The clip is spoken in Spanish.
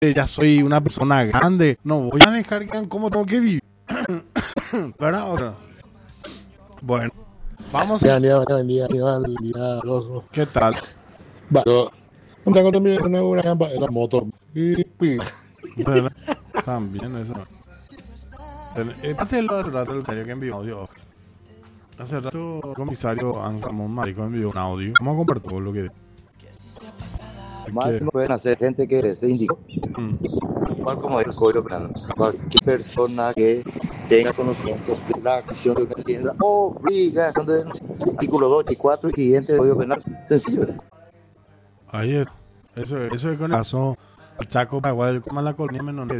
ya soy una persona grande, no voy a dejar que como tengo que vivir. ¿Verdad? O sea, bueno, vamos a... Buen día, Alonso. ¿Qué tal? Bueno, un tengo también una gamba en la moto. ¿Verdad? También eso. Parte del rato del diario que envió audio. Hace rato el comisario Angamón Marico envió un audio. Vamos a compartir todo lo que... Máximo pueden hacer gente que se indicó. Igual como el código penal. Cualquier persona que tenga conocimiento de la acción de una tienda, obligación de denunciar. Artículo 2 y 4 y siguiente del código penal. Sencillo. Ahí es. Eso es con el caso. El Chaco Paraguay, como la colonia menor.